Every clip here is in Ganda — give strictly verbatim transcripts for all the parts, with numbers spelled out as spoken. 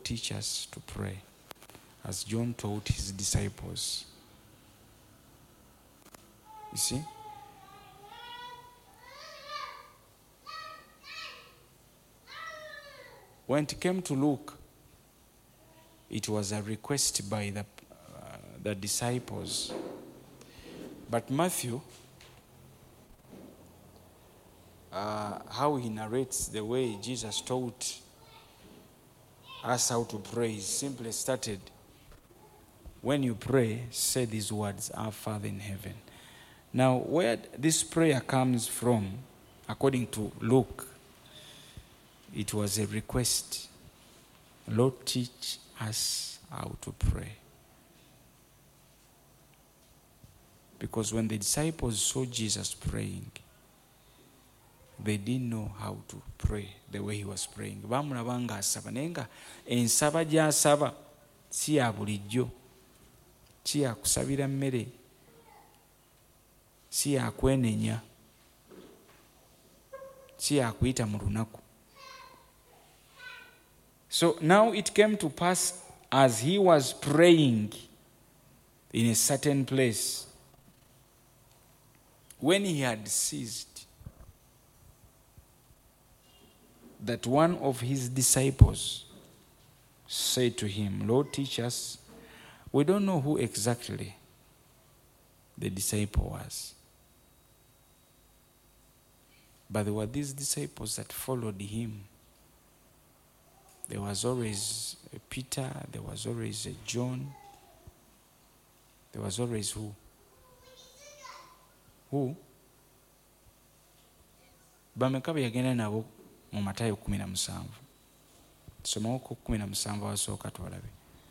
teach us to pray as John taught his disciples. You see? When it came to Luke, it was a request by the, uh, the disciples. But Matthew, uh, how he narrates the way Jesus taught us how to pray, he simply started, when you pray, say these words, Our Father in heaven. Now, where this prayer comes from, according to Luke, it was a request. Lord, teach us how to pray. Because when the disciples saw Jesus praying, they didn't know how to pray the way he was praying. Bamulaba nga asaba naye nga ensaba gy'asaba si ya bulijjo, si ya kusabira mmere, si ya kwenenya, si ya kuyita mu lunaku. So now it came to pass as he was praying in a certain place, when he had ceased, that one of his disciples said to him, Lord, teach us. We don't know who exactly the disciple was, but there were these disciples that followed him. There was always a Peter, there was always a John, there was always who? Who? Bameka be yagenda nabo mu Matayo kumi na musanvu. Somawo ku kumi na musanvu wasooka twalabe.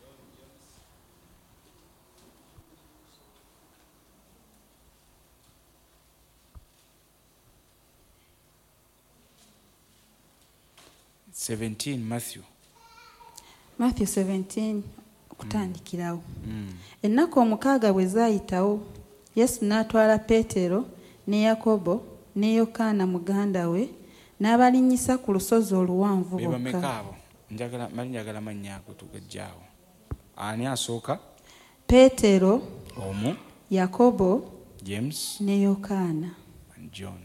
seventeen Matthew. Matthew seventeen kutandikirawo. Mm. Ennaku omukaaga bwe zaayitawo, Yesu n'atwala Peetero ne Yakobo ne Yokaana muganda we n'abalinnyisa ku lusozi oluwanvu bokka. Bameka abo? Njagala mali njagala mannya ago tugajjaawo. Ani asooka? Peetero, omu, Yakobo, James ne Yokaana, and John.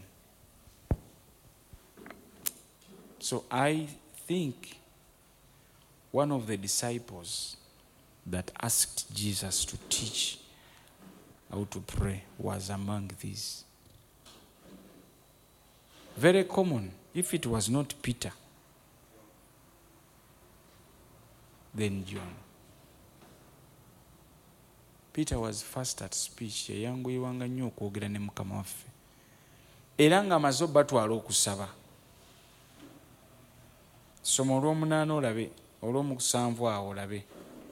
So I think one of the disciples that asked Jesus to teach how to pray was among these. Very common. If it was not Peter, then John. Peter was fast at speech. Yayanguyiwanga nnyo okwogera ne Mukama waffe. Era ng'amaze batwala okusaba. Soma olw'omunaana olabe, olw'omusanvu awo olabe.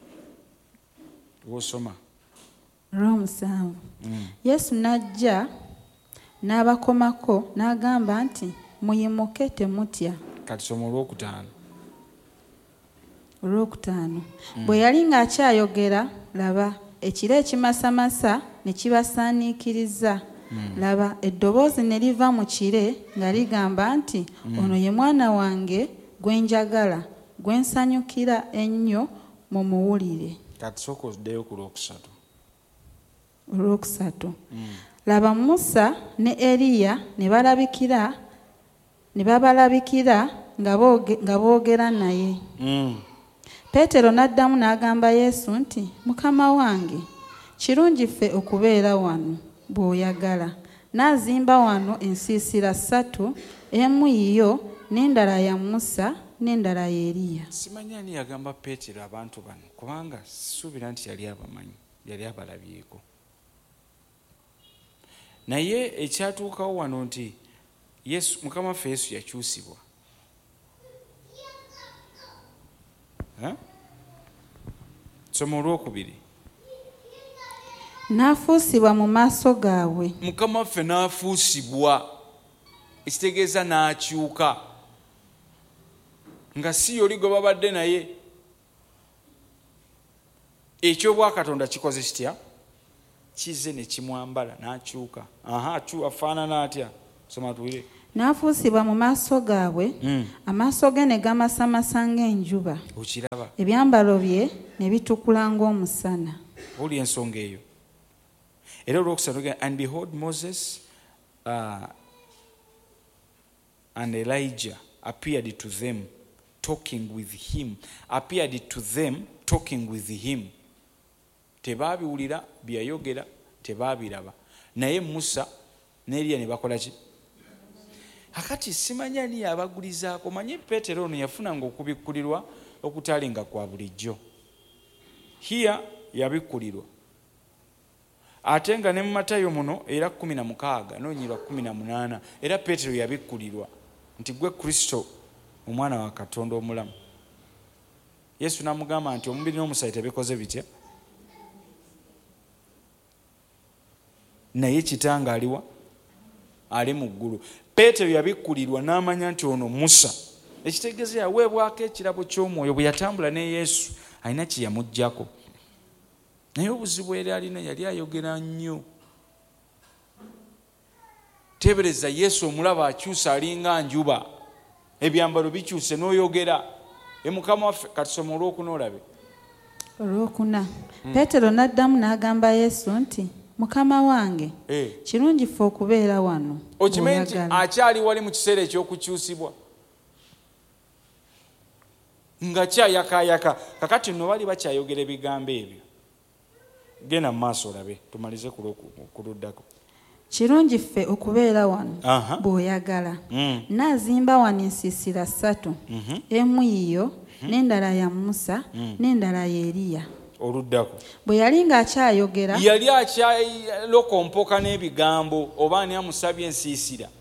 Wosoma. Olw'omusanvu. Mm. Yesu n'ajja n'abakomako n'agamba nti muyimuke temutya. Kati soma olw'okutaano. Olw'okutaano. Mm. Bwe yali ng'akyayogera, laba ekiro ekimasamasa ne kibasaaniikiriza. Mm. Laba eddoboozi ne liva mu kire nga ligamba nti mm. ono ye mwana wange gwe njagala, gwe nsanyukira ennyo mumuwulire. Kati sooka oddeyo ku lwokusatu. Olwokusatu. Mm. Laba Musa ne Eriya ne balabikira ne babalabikira nga boogera naye. Mm. Peetero n'addamu n'agamba Yesu nti, Mukama wange, kirungi ffe okubeera wano bw'oyagala. N'azimba wano ensiisira ssatu, emu yiyo n'endala ya Musa n'endala ya Eriya. Simanyi ani yagamba Peetero abantu bano kubanga sisuubira nti yali abamanyi, yali abalabyeko. Naye ekyatuukawo wano nti Yesu, Mukama waffe Yesu yakyusibwa. Ha? Soma olwokubiri. N'afuusibwa mu maaso gaabwe. Mukama waffe n'afuusibwa, ekitegeeza n'akyuka. Nga si yoli gwe babadde naye. Ekyobwakatonda kikoze kitya? Kize ne kimwambala n'akyuka. Aha, afaanana atya? Soma tuwire. n'afuusibwa mu maaso gaabwe, amaaso ge ne gamasamasa ng'enjuba, okiraba ebyambalo bye ne bitukula ng'omusana. oli ensonga eyo. Era olwokusatu, and behold Moses uh, and Elijah appeared to them talking with him. Appeared to them talking with him. Tebabiwulira byayogera, tebabiraba. Naye Musa ne Eliya ne bakola ki? Akati simanya ni abagulizaako. Manye Peetero ono yafunanga okubikkulirwa okutalinga kwa bulijjo. Hiya yabikkulirwa. Ate nga ne mu Matayo muno era kumi na mukaaga n'onyirwa kumi na munaana era Peetero yabikkulirwa nti gwe Kristo omwana wa Katonda omulamu. Yesu n'amugamba nti omubiri n'omusaayi tebikoze bitya, naye Kitange aliwa? Ali mu ggulu. Peetero yabikkulirwa n'amanya nti ono Musa. Ekitegeeza yaweebwako ekirabo ky'omwoyo bwe yatambula ne Yesu, alina kye yamuggyako. Naye obuzibu eri alina yali ayogera nnyo. Tebereza Yesu omulaba akyusa alinga njuba, ebyambalo bikyuse n'oyogera. E Mukama waffe katusoma olwokuna olabe. Olwokuna. Peetero n'addamu n'agamba Yesu nti, Mukama wange, kirungi ffe okubeera wano. Okimanyi nti akyali wali mu kiseera ekyokukyusibwa nga kyayakayaka. Kakati nno bali bakyayogera ebigambo ebyo. Genda mu maaso olabe tumalize ku luddako. Kirungi ffe okubeera wano bw'oyagala. N'azimba wano ensiisira ssatu, emu yiyo n'endala ya Musa n'endala ya Eriya. Oluddako bwe yali ng'akyayogera, yali akyalokompoka n'ebigambo oba ani amusabye ensiisira.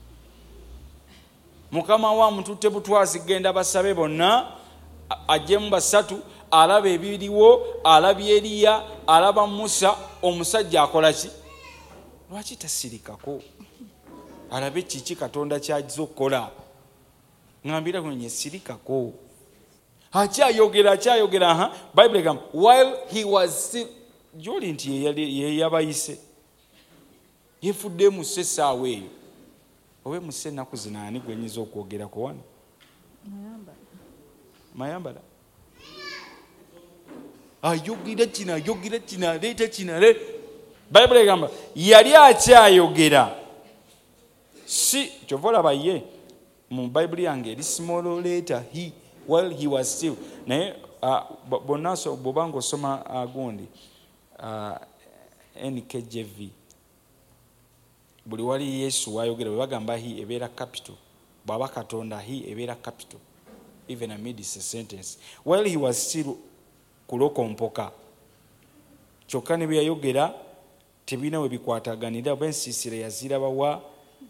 Mukama wa mututte butwazi genda basabe bonna ajjemu basatu, alaba ebiriwo, alaba Eriya, alaba Musa. Omusajja akola ki? Lwaki tasirikako alabe kiki Katonda ky'ajja okukola? Ngambira kuno nyesirikako. Akyayogera akyayogera aha Bible egamba while he was still, joli nti ye yabayise yefudde mu ssessaawa eyo. Owe mu ssennaku zino ani gwenyiza okwogerako wano? Mayambala ayogera kino ayogera kino aleeta kino ale. Bible egamba yali akyayogera, si kyova olaba ye mu Bible yange eri small letter he while he was still. Naye bonna bw'obanga osoma gundi N K J V, buli wali Yesu wayogera bwe bagamba he ebeera capital, bw'aba Katonda he ebeera capital, even amid a sentence. While he was still kulokompoka, kyokka ne bye yayogera tebina we bikwataganira. B'ensiisira yazirabawa.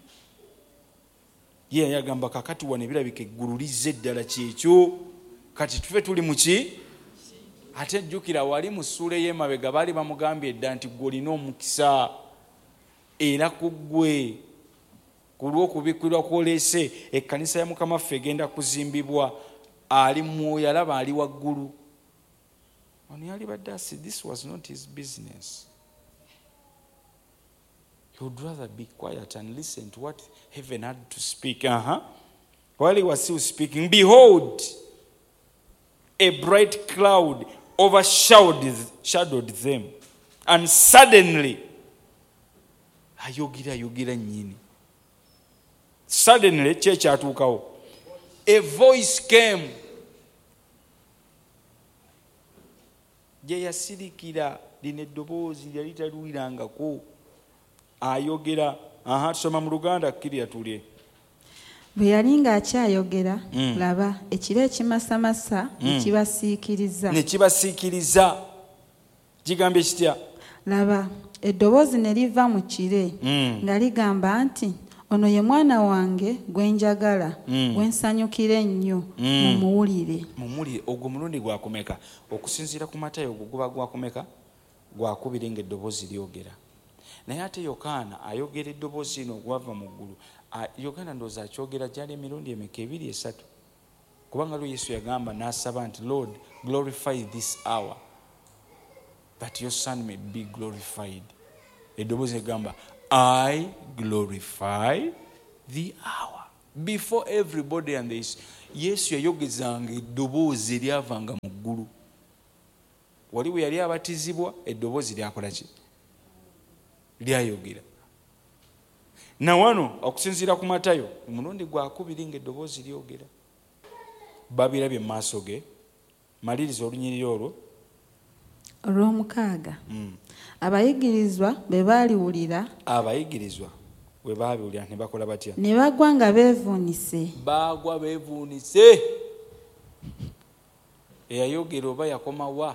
Ye yagamba kakati wano ebirabika eggulu lizze ddala kyekyo, kati tufe tuli mu ki? Ate jjukira wali mu ssuula ey'emabega baali bamugambye edda nti ggwe olina omukisa era ku ggwe ku lw'okubikkirwa kw'oleese ekkanisa ya Mukama ffe egenda kuzimbibwa. Ali mwoyo alaba ali waggulu. Ono yali badde asi, this was not his business. He would rather be quiet and listen to what heaven had to speak. Uh-huh. While he was still speaking, behold, a bright cloud overshadowed shadowed them. And suddenly, ayogera ayogera nyini. Suddenly, ky'ekyatuukawo, a voice came. Gye yasirikira lino eddoboozi lyali taliwulirangako. Ayogera aha tusoma mu Luganda kkiri atulye. Bwe yali ng'akyayogera, laba ekiro ekimasamasa ne kibasiikiriza. Ne kibasiikiriza. Kigambye kitya? Laba eddoboozi ne liva mu kire nga ligamba nti, ono ye mwana wange gwe njagala, gwe nsanyukira ennyo, mumuwulire. Mumuwulire. Ogwo mulundi gwakumeka? Okusinziira ku Matayo ogwo guba gwakumeka? Gwakubiri ng'eddoboozi lyogera. Naye ate Yokaana ayogera eddoboozi lino ogwava mu ggulu. Yokaana ndowooza akyogera gyali emirundi emeka? Ebiri esatu. Kubanga lwe Yesu yagamba n'asaba nti, Lord, glorify this hour that your son may be glorified. Eddoboozi egamba, I glorify the hour before everybody and this. Yesu yayogezanga eddoboozi eryavanga mu ggulu. Wali bwe yali abatizibwa eddoboozi lyakola ki? Lyayogera. Na wano okusinziira ku Matayo omulundi gwakubiri ng'eddoboozi lyogera. Babirabye mu maaso ge. Maliriza olunyiriri olwo. Olw'omukaaga. Abayigirizwa bwe baaliwulira. Abayigirizwa bwe baabiwulira ne bakola batya? Ne bagwa nga beevuunise. Baagwa beevuunise. Eyayogera oba yakoma wa?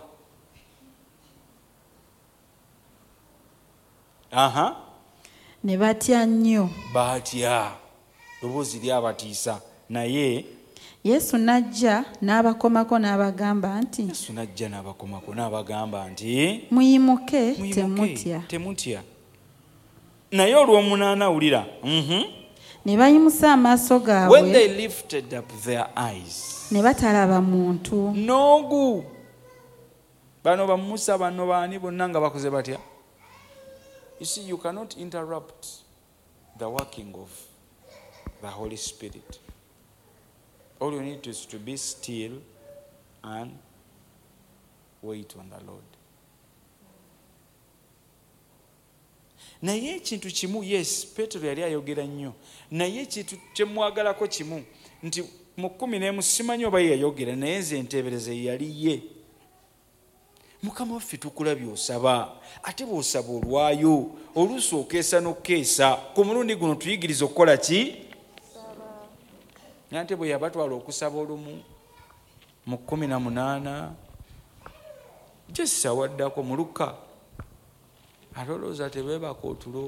Aha. Ne batya nnyo. Batya. Ddoboozi lyabatiisa. Naye Yesu n'ajja n'abakomako n'abagamba nti. Yesu n'ajja n'abakomako n'abagamba nti. Muyimuke temutya. Temutya. Naye olw'omunaana awulira. Ne bayimusa amaaso gaabwe. When they lifted up their eyes. Ne batalaba muntu. Noogu. Bano ba Musa bano baani bonna nga bakoze batya? You see, you cannot interrupt the working of the Holy Spirit. All you need is to be still and wait on the Lord. Naye ekintu kimu, yes, Petero yali ayogera nnyo. Naye ekintu kye mwagalako kimu nti mu kkumi n'emu simanyi oba yayogera naye nze enteebereze yali ye. Mukama waffe tukulabye osaba, ate bw'osaba olwayo, oluusi okeesa n'okkeesa. Ku mulundi guno tuyigiriza okukola ki? Nante bwe yabatwala okusaba olumu mu kkumi na munaana gyessa waddako mu Luka atolooza tebeebaka otulo.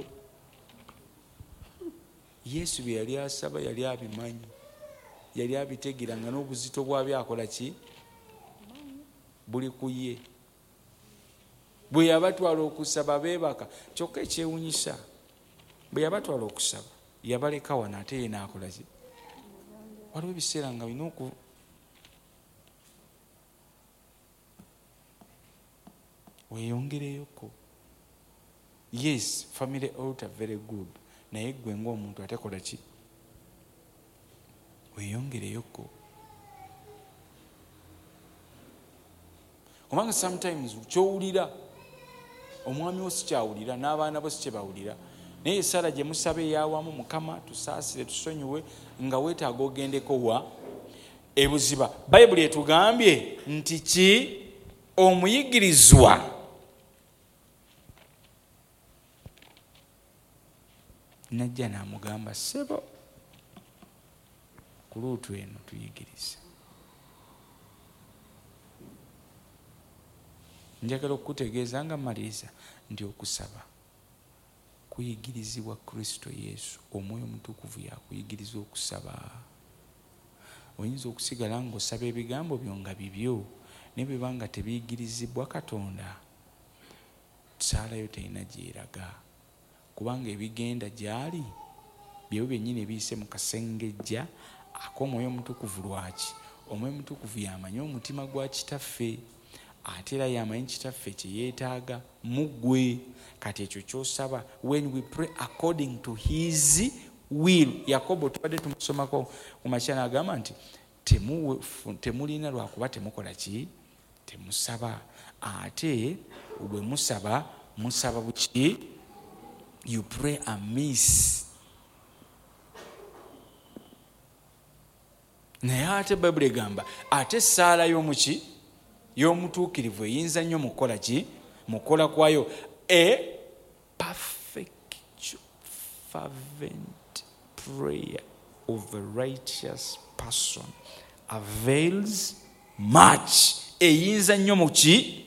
Yesu bye yali asaba yali abimanyi, yali abitegeera nga n'obuzito bwabyo akola ki? Buli ku ye. Bwe yabatwala okusaba beebaka. Kyokka ekyewunyisa bwe yabatwala okusaba yabaleka wano ate ye n'akola ki? Waliwo ebiseera nga bino oku weeyongereyoko. Yes, family altar very good. Naye gwe ng'omuntu ate kola ki? Weeyongereyoko. Kubanga sometimes kyowulira omwami wo sikyawulira n'abaana bo sikyebawulira. Naye Sara gye musaba eyawamu, Mukama tusaasire tusonyiwe, nga weetaaga ogendeko wa ebuziba. Bayibuli etugambye nti ki? Omuyigirizwa najja n'amugamba, ssebo ku luutu eno tuyigirize. Njagala okukutegeeza nga maliriza nti okusaba kuyigirizibwa Kristo Yesu. Omwoyo Omutukuvu yakuyigiriza okusaba. Oyinza okusigala ng'osaba ebigambo byo nga bibyo naye bwe banga tebiyigirizibwa Katonda, saalayo terina gyeraga, kubanga ebigenda gyali byebyo byennyini ebiyise mu kasengejja ak'Omwoyo Omutukuvu. Lwaki? Omwoyo Omutukuvu yamanyi omutima gwa kitaffe, ate era yamanyi kitaffe kye yeetaaga mu ggwe. Kati ekyo ky'osaba, when we pray according to his will. Yakobo tubadde tumusomako ku makya n'agamba nti temulina lwakuba temukola ki? Temusaba. Ate bwe musaba, musaba buki? You pray amiss. Naye ate Bayibuli egamba ate ssaala y'omuki? Y'omutuukirivu eyinza nnyo mu kukola ki? Mu kukola kwayo. A perfect fervent prayer of a righteous person avails much. Eyinza nnyo mu ki?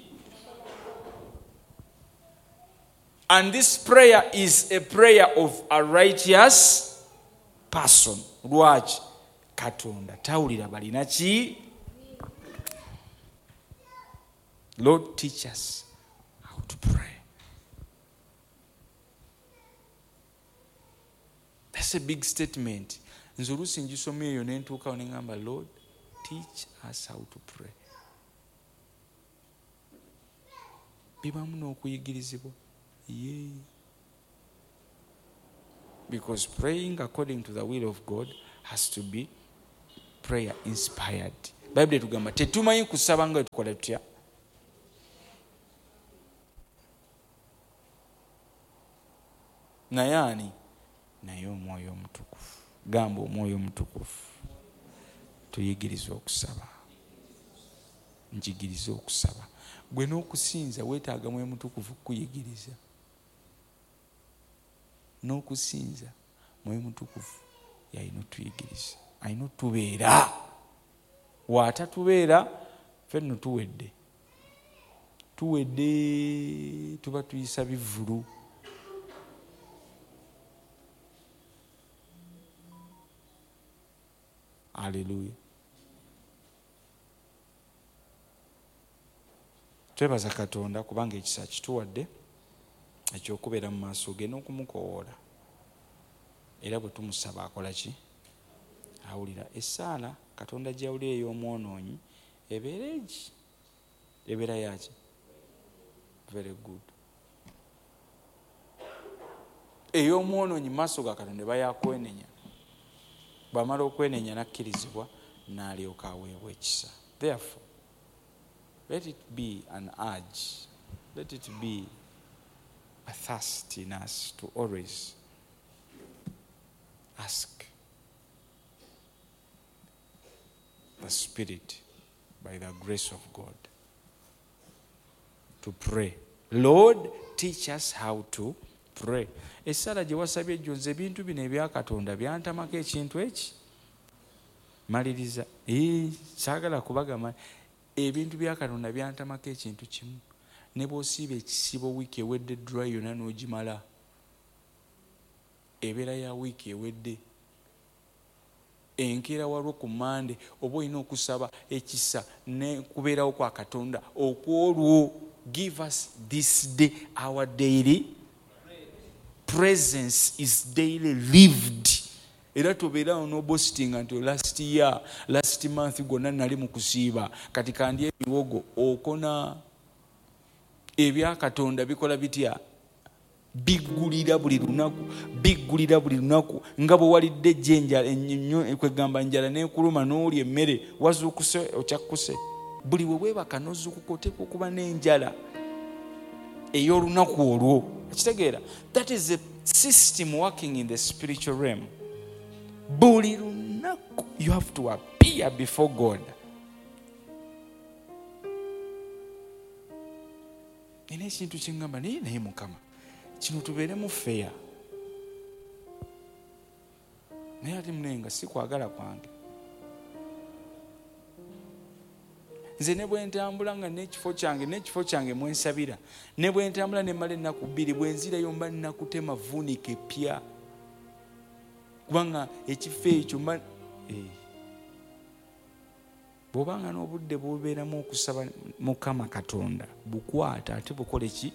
And this prayer is a prayer of a righteous person. Lwaki? Katonda tawulira balina ki? Lord, teach us how to pray. That's a big statement. Nze oluusi ngisoma eyo ne ntuukawo ne ngamba, Lord, teach us how to pray. Bibamu n'okuyigirizibwa. Ye. Because praying according to the will of God has to be prayer inspired. Bible tugamba tetumanyi kusaba nga tukola tutya. Naye ani? Naye Omwoyo Omutukuvu. Gamba Omwoyo Omutukuvu tuyigirize okusaba. Njigirize okusaba. Gwe n'okusinza weetaaga Mwoyo Mutukuvu kuyigiriza. N'okusinza Mwoyo Mutukuvu yalina otuyigiriza, alina otubeera. Waatatubeera ffenno tuwedde tuwedde tuba tuyisa bivvulu. Haleluya. Twebaza Katonda kubanga ekisa kituwadde ekyokubeera mu maaso ge n'okumukoowoola. Era bwe tumusaba akola ki? Awulira. Essaala Katonda gy'awulira ey'omwonoonyi ebeera egi? Ebeera yaki? Very good. Ey'omwonoonyi maaso ga Katonda eba yakwenenya. Bw'amala okwenenya n'akkirizibwa n'alyoka aweebwa ekisa. Therefore, let it be an urge, let it be a thirst in us to always ask the Spirit by the grace of God to pray. Lord, teach us how to pray. Essala gye wasabye ejjo nze ebintu bino ebya Katonda byantamako ekintu eki. Maliriza. Ee, saagala kubagamba ebintu bya Katonda byantamako ekintu kimu. Ne bw'osiiba ekisibo wiiki ewedde dry yonna n'ogimala. Ebeera ya wiiki ewedde. Enkeera walwo ku Mande oba olina okusaba ekisa ne kubeerawo kwa Katonda okwolwo. Give us this day our daily presence is daily lived. Era tobeerawo no boasting nti last year last month gonna nali mu kusiiba kati kandi ebiwogo okona. Ebya Katonda bikola bitya? Biggulira buli lunaku, biggulira buli lunaku. Nga bwe walidde ejjenja ennyo kwegamba njala n'ekuluma n'olya emmere wazuukuse okyakkuse. Buli we weebaka n'ozuukuka oteekwa okuba n'enjala ey'olunaku olwo. Ekitegeera? That is a system working in the spiritual realm. Buli lunaku you have to appear before God. Nina ekintu kyengamba naye naye Mukama kino tubeeremu feya. Naye ate munenga si kwagala kwange. Nze ne bwe ntambula nga n'ekifo kyange n'ekifo kyange mwensabira, ne bwe ntambula ne mala ennaku bbiri bwe nzirayo mba nnakutema vuunika epya. Kubanga ekifo ekyo mba bw'obanga n'obudde bw'obeeramu okusaba Mukama Katonda bukwata ate bukole ki?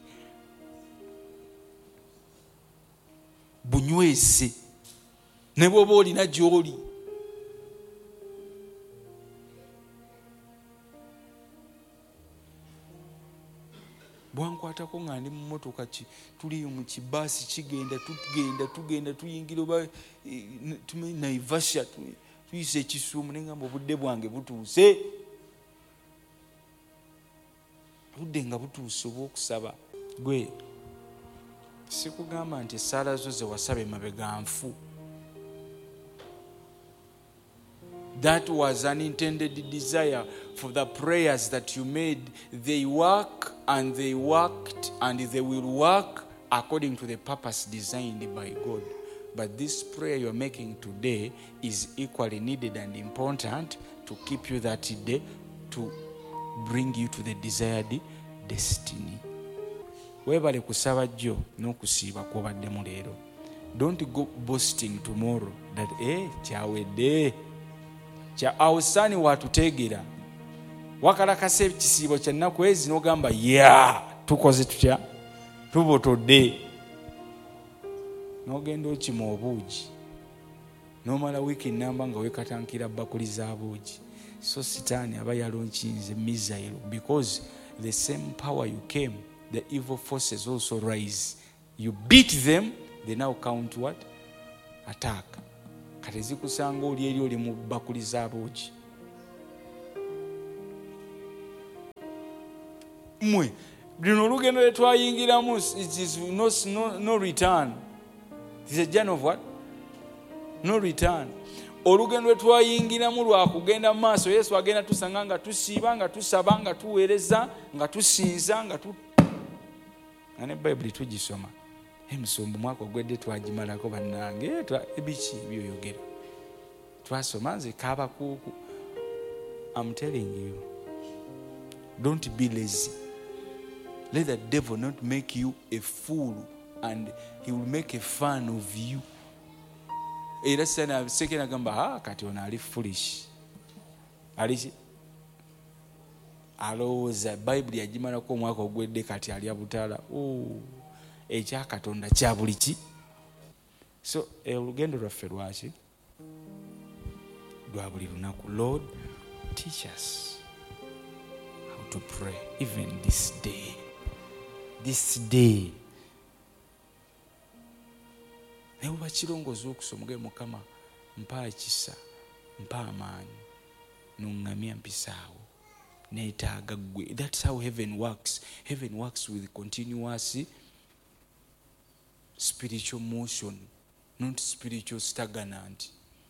Bunywese. Ne bw'oba olina gy'oli. Bwankwatako nga ndi mu mmotoka tuli mu kibaasi kigenda tugenda tugenda tuyingira oba tumanyi Naivasha tuyise ekisuumu ne ngamba obudde bwange butuuse. Obudde nga butuuse obw'okusaba. Gwe sikugamba nti essaala zo ze wasaba emabega nfu. That was an intended desire for the prayers that you made. They work and they worked and they will work according to the purpose designed by God. But this prayer you're making today is equally needed and important to keep you that day, to bring you to the desired destiny. Webale kusaba jjo n'okusiiba kw'obaddemu leero. Don't go boasting tomorrow that eh kyawedde. Kya awusaani watuteegera. Wakalakasa ekisiibo kya nnaku ezi n'ogamba ya tukoze tutya? Tubotodde. N'ogenda okima obuugi. N'omala wiiki nnamba nga weekatankira bakuli za buugi. So sitaani aba yalonkinze missile because the same power you came, the evil forces also rise. You beat them, they now count what? ataaka kati zikusanga oli eri oli mu bakuli za booki. Mwe luno olugendo lwe twayingiramu, it is no, no, no return. It is a journey of what? No return. Olugendo lwe twayingiramu lwa kugenda mu maaso. Yesu agenda tusanga nga tusiiba, nga tusaba, nga tuweereza, nga tusinza, nga tu nga ne Bayibuli tugisoma. Emisombo mwaka ogwedde twagimalako bannange, ebiki byoyogera twasoma nze kaabakuuku. I'm telling you, don't be lazy. Let the devil not make you a fool, and he will make a fun of you. Era sana sekena gamba ha kati ona ali foolish. Ali alowooza Bayibuli yagimalako omwaka ogwedde kati ali abutaala. Oh, ekya Katonda kya buli ki. So olugendo lwaffe lwaki lwa buli lunaku. Lord, teach us how to pray even this day. This day. Newe bakirongooza okusoma ge Mukama mpa ekisa, mpa amaanyi, nungamya mpisaawo, neetaaga ggwe. That's how heaven works. Heaven works with continuous spiritual motion, not spiritual stagnant.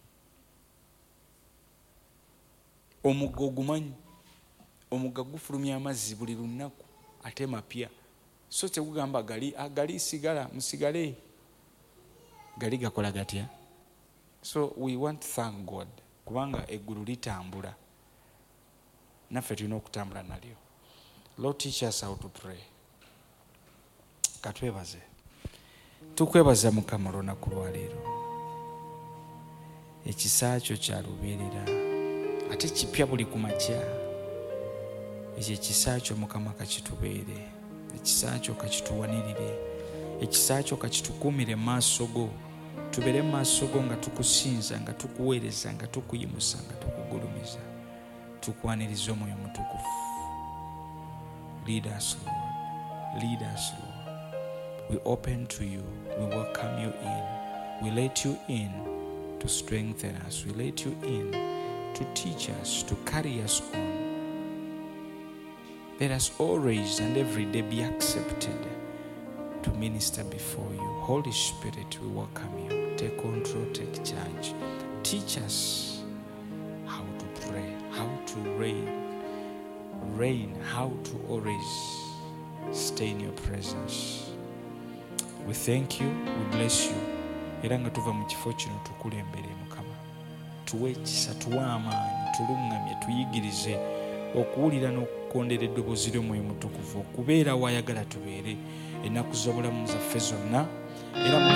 Omugga ogumanyi, omugga gufulumya amazzi buli lunaku ate mapya. So tegugamba gali agali sigala musigale, gali gakola gatya. So we want to thank God kubanga eggulu litambula, naffe tulina okutambula nalyo. Lord, teach us how to pray. Katwebaze, tukwebaza Mukama olunaku lwa leero. Ekisa kyo kya lubeerera ate kipya buli ku makya. Ekyo ekisa kyo Mukama kakitubeere, ekisa kyo kakituwanirire, ekisa kyo kakitukuumire maaso go. Tubeere maaso go nga tukusinza, nga tukuweereza, nga tukuyimusa, nga tukugulumiza, tukwaniriza omwoyo mutukufu. Lead us, Lord. Lead us, Lord. We open to you. We welcome you in. We let you in to strengthen us. We let you in to teach us, to carry us on. Let us always and every day be accepted to minister before you. Holy Spirit, we welcome you. Take control, take charge. Teach us how to pray, how to reign, reign, how to always stay in your presence. We thank you, we bless you. Era nga tuva mu kifo kino tukulembere Mukama. Tuwe ekisa, tuwe amaanyi, tulungamye, tuyigirize okuwulira n'okukondera eddoboozi ly'omwoyo mutukuvu, okubeera wayagala tubeere ennaku z'obulamu zaffe zonna. Era